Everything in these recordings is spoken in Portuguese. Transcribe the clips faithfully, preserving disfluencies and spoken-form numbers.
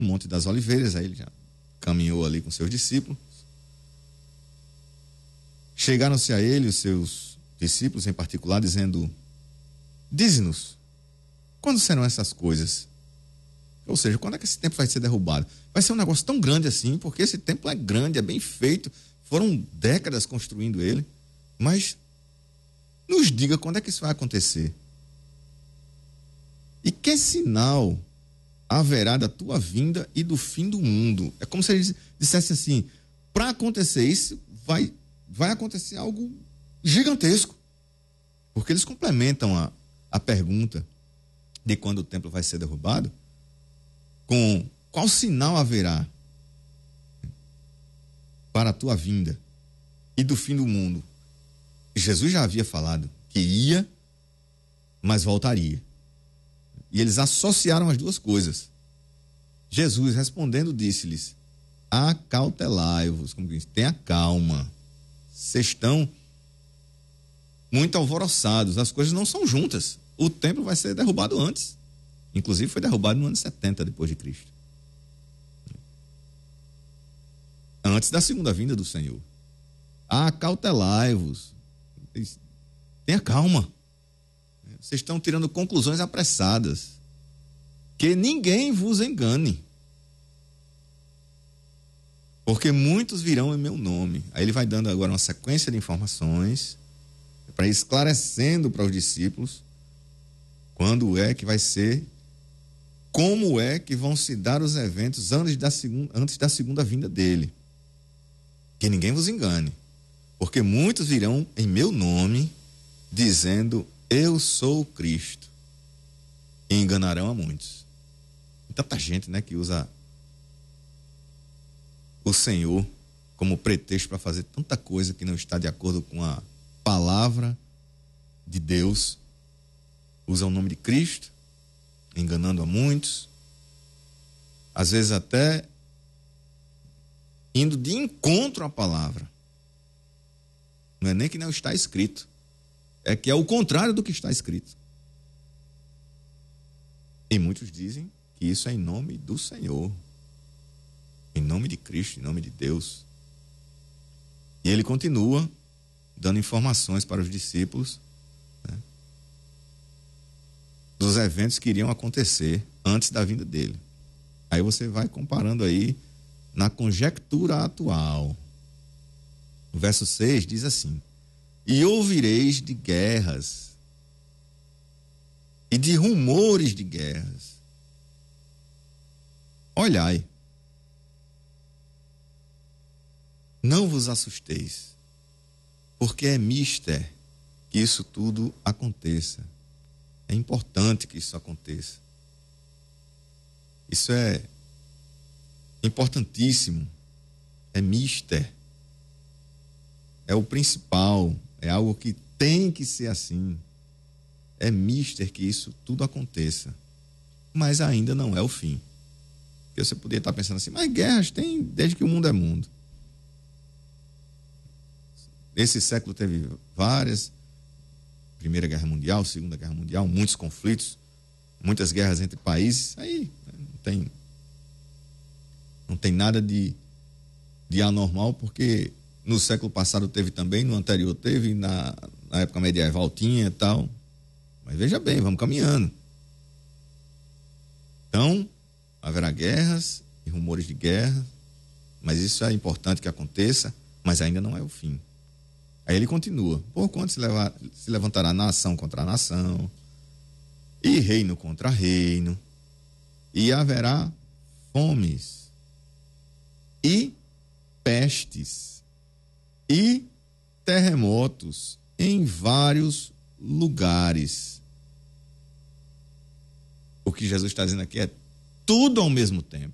no Monte das Oliveiras, aí ele já caminhou ali com seus discípulos. Chegaram-se a ele, os seus discípulos em particular, dizendo: dize-nos, quando serão essas coisas? Ou seja, quando é que esse templo vai ser derrubado? Vai ser um negócio tão grande assim, porque esse templo é grande, é bem feito, foram décadas construindo ele, mas nos diga quando é que isso vai acontecer. E que sinal haverá da tua vinda e do fim do mundo? É como se eles dissessem assim: para acontecer isso, vai, vai acontecer algo gigantesco. Porque eles complementam a, a pergunta de quando o templo vai ser derrubado com: qual sinal haverá para a tua vinda e do fim do mundo? Jesus já havia falado que ia, mas voltaria. E eles associaram as duas coisas. Jesus, respondendo, disse-lhes: acautelai-vos, como diz, tenha calma. Vocês estão muito alvoroçados, as coisas não são juntas. O templo vai ser derrubado antes. Inclusive foi derrubado no ano setenta depois de Cristo. Antes da segunda vinda do Senhor. Acautelai-vos. Tenha calma. Vocês estão tirando conclusões apressadas. Que ninguém vos engane. Porque muitos virão em meu nome. Aí ele vai dando agora uma sequência de informações para ir esclarecendo para os discípulos quando é que vai ser, como é que vão se dar os eventos antes da segunda, antes da segunda vinda dele. Que ninguém vos engane. Porque muitos virão em meu nome dizendo: eu sou o Cristo. E enganarão a muitos. E tanta gente, né, que usa o Senhor como pretexto para fazer tanta coisa que não está de acordo com a palavra de Deus. Usa o nome de Cristo, enganando a muitos. Às vezes até indo de encontro à palavra. Não é nem que não está escrito. É que é o contrário do que está escrito. E muitos dizem que isso é em nome do Senhor, em nome de Cristo, em nome de Deus. E ele continua dando informações para os discípulos, né, dos eventos que iriam acontecer antes da vinda dele. Aí você vai comparando aí na conjectura atual. O verso seis diz assim: e ouvireis de guerras e de rumores de guerras. Olhai, não vos assusteis, porque é mister que isso tudo aconteça. É importante que isso aconteça. Isso é importantíssimo. É mister. É o principal. É algo que tem que ser assim. É mister que isso tudo aconteça. Mas ainda não é o fim. Porque você poderia estar pensando assim: mas guerras tem desde que o mundo é mundo. Esse século teve várias. Primeira Guerra Mundial, Segunda Guerra Mundial, muitos conflitos, muitas guerras entre países. Aí não tem, não tem nada de, de anormal, porque no século passado teve também, no anterior teve, na, na época medieval tinha e tal. Mas veja bem, vamos caminhando. Então, haverá guerras e rumores de guerra, mas isso é importante que aconteça, mas ainda não é o fim. Aí ele continua: por quanto se, levar, se levantará nação contra nação, e reino contra reino, e haverá fomes, e pestes, e terremotos em vários lugares. O que Jesus está dizendo aqui é tudo ao mesmo tempo.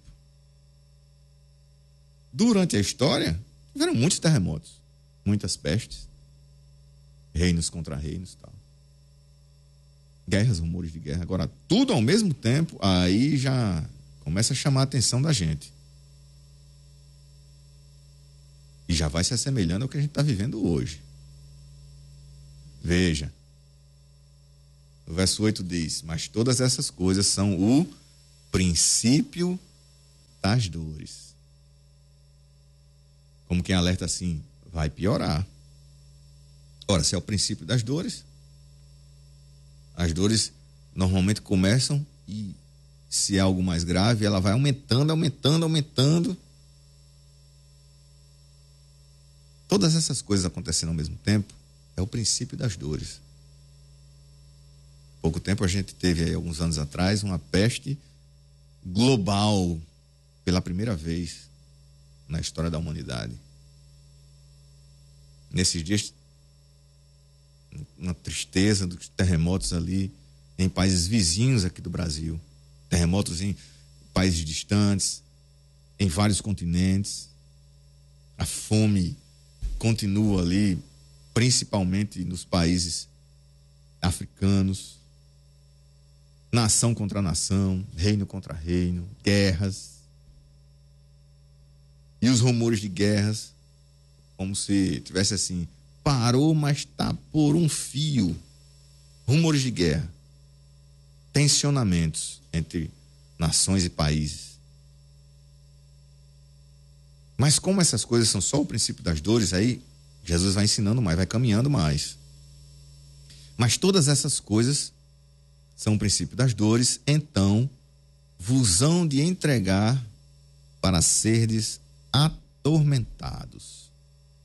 Durante a história, tiveram muitos terremotos, muitas pestes, reinos contra reinos e tal. Guerras, rumores de guerra. Agora, tudo ao mesmo tempo, aí já começa a chamar a atenção da gente. E já vai se assemelhando ao que a gente está vivendo hoje. Veja. O verso oito diz: mas todas essas coisas são o princípio das dores. Como quem alerta assim, vai piorar. Ora, se é o princípio das dores, as dores normalmente começam e, se é algo mais grave, ela vai aumentando, aumentando, aumentando. Todas essas coisas acontecendo ao mesmo tempo é o princípio das dores. Há pouco tempo a gente teve aí, alguns anos atrás, uma peste global pela primeira vez na história da humanidade. Nesses dias, uma tristeza dos terremotos ali em países vizinhos aqui do Brasil, terremotos em países distantes, em vários continentes. A fome continua ali, principalmente nos países africanos, nação contra nação, reino contra reino, guerras. E os rumores de guerras, como se tivesse assim, parou, mas está por um fio. Rumores de guerra, tensionamentos entre nações e países. Mas como essas coisas são só o princípio das dores, aí Jesus vai ensinando mais, vai caminhando mais. Mas todas essas coisas são o princípio das dores, então vos hão de entregar para serdes atormentados.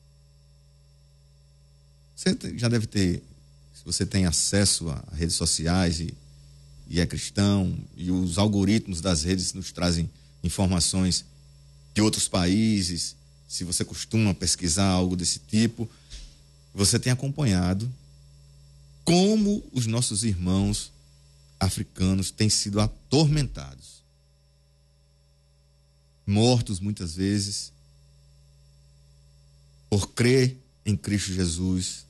Você já deve ter, se você tem acesso a redes sociais e, e é cristão, e os algoritmos das redes nos trazem informações de outros países, se você costuma pesquisar algo desse tipo, você tem acompanhado como os nossos irmãos africanos têm sido atormentados, mortos muitas vezes por crer em Cristo Jesus.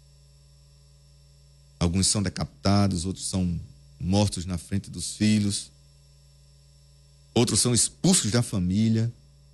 Alguns são decapitados, outros são mortos na frente dos filhos, outros são expulsos da família.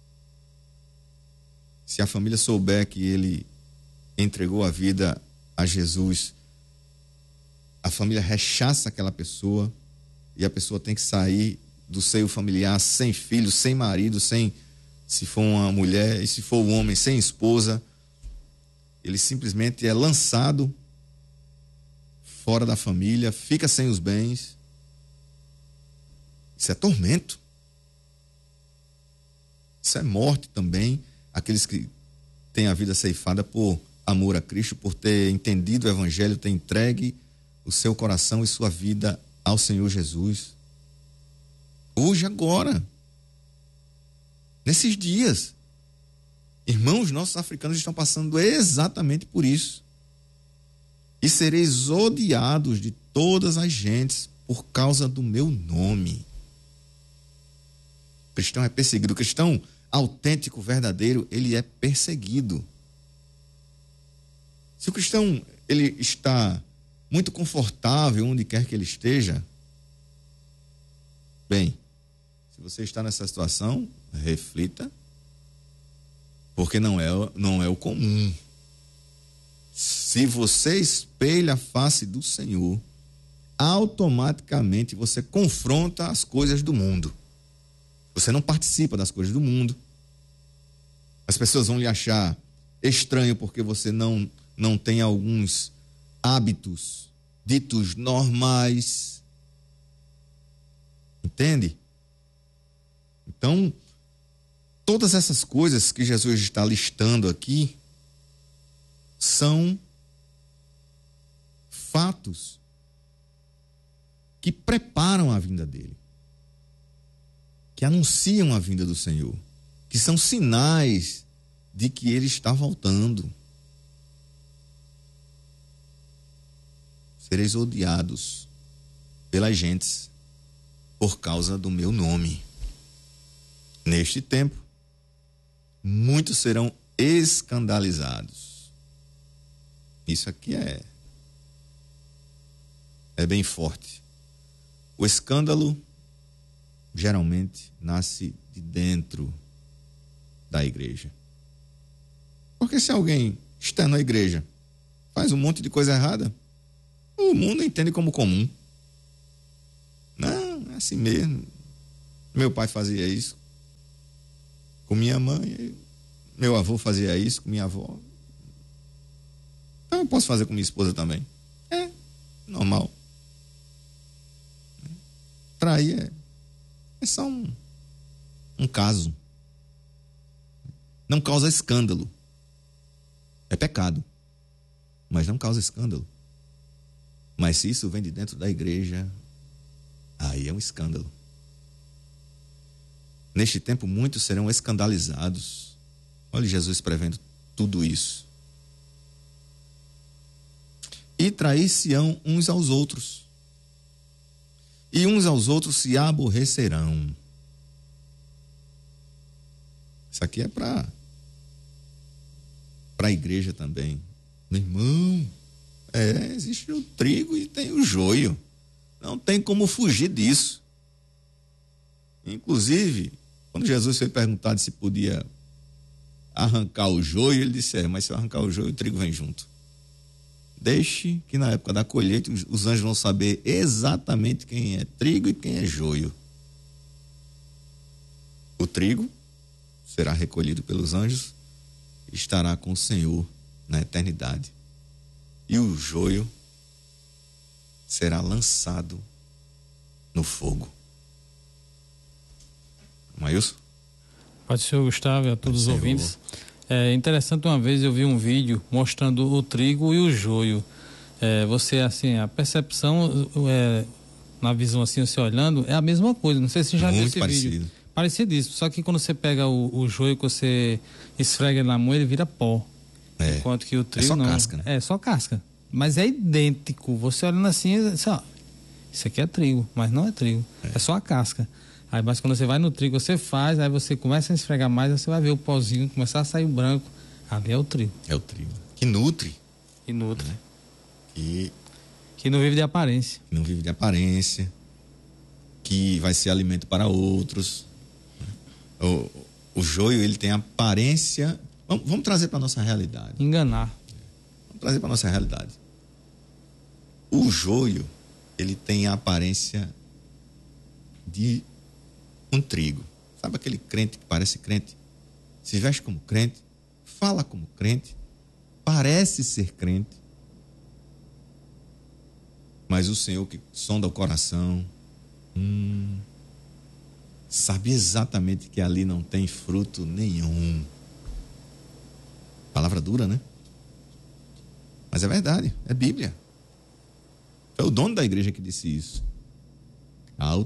Se a família souber que ele entregou a vida a Jesus, a família rechaça aquela pessoa e a pessoa tem que sair do seio familiar sem filho, sem marido, sem, se for uma mulher, e se for um homem, sem esposa. Ele simplesmente é lançado fora da família, fica sem os bens. Isso é tormento. Isso é morte também. Aqueles que têm a vida ceifada por amor a Cristo, por ter entendido o Evangelho, ter entregue o seu coração e sua vida ao Senhor Jesus. Hoje, agora, nesses dias, irmãos nossos africanos estão passando exatamente por isso. E sereis odiados de todas as gentes por causa do meu nome. O cristão é perseguido. O cristão autêntico, verdadeiro, ele é perseguido. Se o cristão ele está muito confortável onde quer que ele esteja, bem, se você está nessa situação, reflita, porque não é, não é o comum. Se você espelha a face do Senhor, automaticamente você confronta as coisas do mundo. Você não participa das coisas do mundo. As pessoas vão lhe achar estranho porque você não, não tem alguns hábitos ditos normais. Entende? Então, todas essas coisas que Jesus está listando aqui são fatos que preparam a vinda dele, que anunciam a vinda do Senhor, que são sinais de que ele está voltando. Sereis odiados pelas gentes por causa do meu nome. Neste tempo, muitos serão escandalizados. Isso aqui é é bem forte. O escândalo geralmente nasce de dentro da igreja. Porque se alguém está na igreja, faz um monte de coisa errada, o mundo entende como comum. Não, é assim mesmo. Meu pai fazia isso. Com minha mãe, meu avô fazia isso com minha avó. Então eu posso fazer com minha esposa também. É normal. Trair é, é só um, um caso. Não causa escândalo. É pecado. Mas não causa escândalo. Mas se isso vem de dentro da igreja, aí é um escândalo. Neste tempo, muitos serão escandalizados. Olha Jesus prevendo tudo isso. E trair-se-ão uns aos outros. E uns aos outros se aborrecerão. Isso aqui é para para a igreja também. Meu irmão, é, existe o trigo e tem o joio. Não tem como fugir disso. Inclusive, quando Jesus foi perguntado se podia arrancar o joio, ele disse, é, mas se eu arrancar o joio, o trigo vem junto. Deixe que na época da colheita os anjos vão saber exatamente quem é trigo e quem é joio. O trigo será recolhido pelos anjos e estará com o Senhor na eternidade. E o joio será lançado no fogo. Maílson? Pode ser, Gustavo, e a todos os ouvintes. É interessante, uma vez eu vi um vídeo mostrando o trigo e o joio. É, você, assim, a percepção, é, na visão assim, você olhando, é a mesma coisa. Não sei se você já viu esse parecido. vídeo. Parecido isso. Só que quando você pega o, o joio, que você esfrega na mão, ele vira pó. É. Enquanto que o trigo é só não. casca, né? É só casca. Mas é idêntico. Você olhando assim, você, ó, isso aqui é trigo, mas não é trigo. É, é só a casca. Aí, mas quando você vai no trigo, você faz, aí você começa a esfregar mais, aí você vai ver o pozinho começar a sair o branco. Ali é o trigo. É o trigo. Que nutre. Que nutre. Né? Que, que não vive de aparência. Que não vive de aparência. Que vai ser alimento para outros. O, o joio, ele tem aparência. Vamos, vamos trazer para nossa realidade. Enganar. Vamos trazer para nossa realidade. O joio, ele tem a aparência de um trigo. Sabe aquele crente que parece crente? Se veste como crente, fala como crente, parece ser crente, mas o Senhor que sonda o coração, hum, sabe exatamente que ali não tem fruto nenhum. Palavra dura, né? Mas é verdade, é Bíblia. Foi o dono da igreja que disse isso.